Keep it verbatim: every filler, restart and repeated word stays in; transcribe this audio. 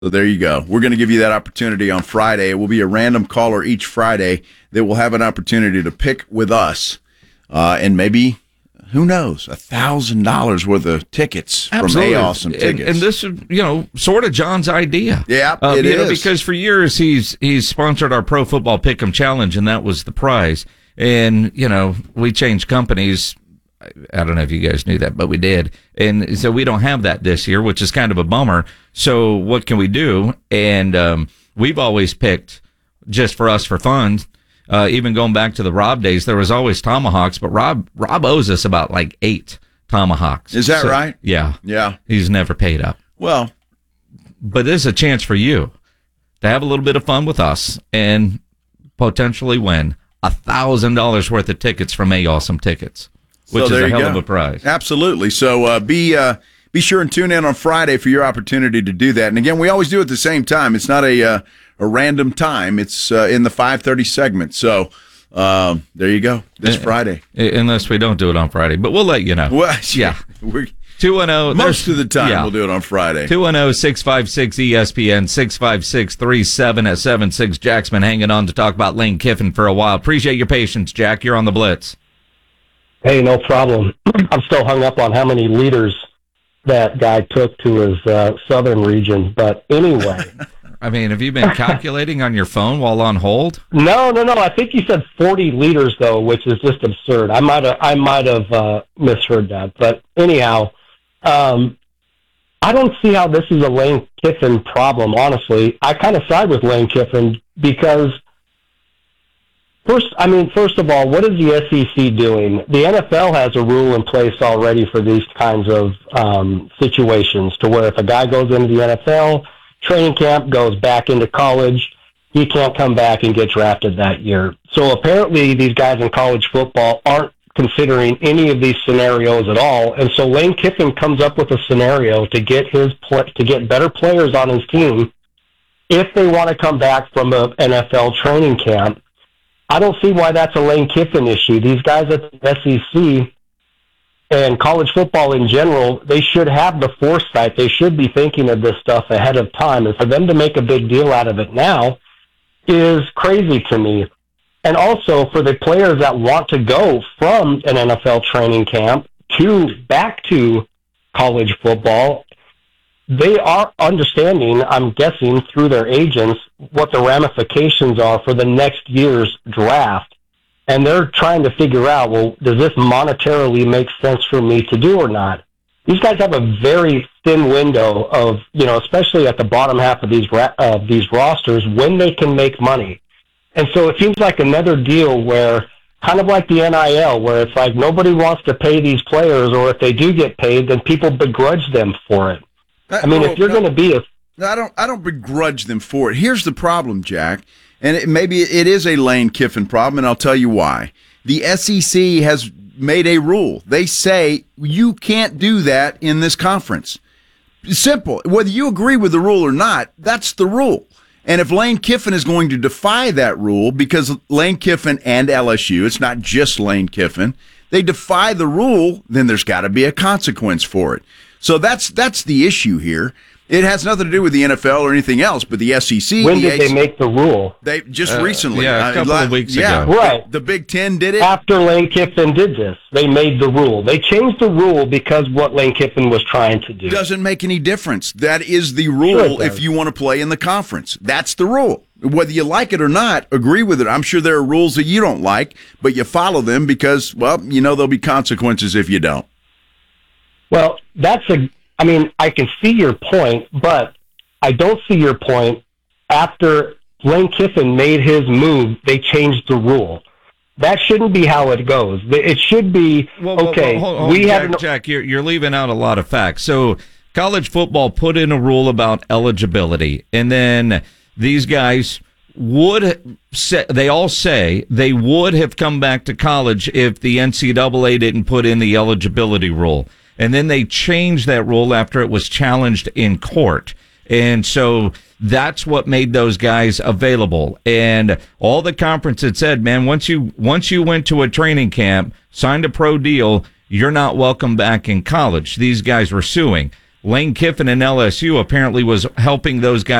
So there you go. We're going to give you that opportunity on Friday. It will be a random caller each Friday that will have an opportunity to pick with us. Uh, and maybe, who knows, a thousand dollars worth of tickets Absolutely. from Awesome Tickets. And, and this is, you know, sort of John's idea. Yeah, uh, it you is. Know, because for years he's he's sponsored our Pro Football Pick'em Challenge, and that was the prize. And, you know, we changed companies. I don't know if you guys knew that, but we did. And so we don't have that this year, which is kind of a bummer. So what can we do? And um, we've always picked, just for us for fun, uh, even going back to the Rob days, there was always tomahawks, but Rob Rob owes us about like eight tomahawks. Is that so, right? Yeah. Yeah. He's never paid up. Well. But this is a chance for you to have a little bit of fun with us and potentially win a thousand dollars worth of tickets from A Awesome Tickets. Which So is there a you hell go. of a prize. Absolutely. So uh, be uh, be sure and tune in on Friday for your opportunity to do that. And again, we always do it at the same time. It's not a uh, a random time. It's uh, in the five thirty segment. So um, there you go. This Uh, Friday. Unless we don't do it on Friday. But we'll let you know. Well, yeah. We're, two one zero most of the time yeah. we'll do it on Friday. two one zero, six five six, E S P N, six five six, three seven seven six. Jack's been hanging on to talk about Lane Kiffin for a while. Appreciate your patience, Jack. You're on the Blitz. Hey, no problem. I'm still hung up on how many liters that guy took to his uh, southern region. But anyway. I mean, have you been calculating on your phone while on hold? No, no, no. I think you said forty liters, though, which is just absurd. I might have I might have uh, misheard that. But anyhow, um, I don't see how this is a Lane Kiffin problem, honestly. I kind of side with Lane Kiffin because First, I mean, first of all, what is the S E C doing? The N F L has a rule in place already for these kinds of um, situations, to where if a guy goes into the N F L training camp, goes back into college, he can't come back and get drafted that year. So apparently, these guys in college football aren't considering any of these scenarios at all. And so Lane Kiffin comes up with a scenario to get his pl- to get better players on his team if they want to come back from an N F L training camp. I don't see why that's a Lane Kiffin issue. These guys at the S E C and college football in general, they should have the foresight. They should be thinking of this stuff ahead of time. And for them to make a big deal out of it now is crazy to me. And also for the players that want to go from an N F L training camp to back to college football, they are understanding, I'm guessing, through their agents, what the ramifications are for the next year's draft. And they're trying to figure out, well, does this monetarily make sense for me to do or not? These guys have a very thin window of, you know, especially at the bottom half of these ra- uh, these rosters, when they can make money. And so it seems like another deal where, kind of like the N I L, where it's like nobody wants to pay these players, or if they do get paid, then people begrudge them for it. I mean, if you're going to be a... I don't I don't begrudge them for it. Here's the problem, Jack, and it, maybe it is a Lane Kiffin problem, and I'll tell you why. The S E C has made a rule. They say you can't do that in this conference. Simple. Whether you agree with the rule or not, that's the rule. And if Lane Kiffin is going to defy that rule, because Lane Kiffin and L S U, it's not just Lane Kiffin, they defy the rule, then there's got to be a consequence for it. So that's that's the issue here. It has nothing to do with the N F L or anything else, but the S E C. When the did A C, they make the rule? They just Uh, recently. yeah, a couple uh, of weeks yeah, ago. Right. The Big Ten did it. After Lane Kiffin did this, they made the rule. They changed the rule because what Lane Kiffin was trying to do. Doesn't make any difference. That is the Sure rule it if does. you want to play in the conference. That's the rule. Whether you like it or not, agree with it. I'm sure there are rules that you don't like, but you follow them because, well, you know there'll be consequences if you don't. Well, that's a... I mean, I can see your point, but I don't see your point. After Lane Kiffin made his move, they changed the rule. That shouldn't be how it goes. It should be, Well, well, okay, well, hold, hold, we Jack, have... An, Jack, you're, you're leaving out a lot of facts. So college football put in a rule about eligibility, and then these guys would say, they all say they would have come back to college if the N C double A didn't put in the eligibility rule. And then they changed that rule after it was challenged in court. And so that's what made those guys available. And all the conference had said, man, once you once you went to a training camp, signed a pro deal, you're not welcome back in college. These guys were suing. Lane Kiffin and L S U apparently was helping those guys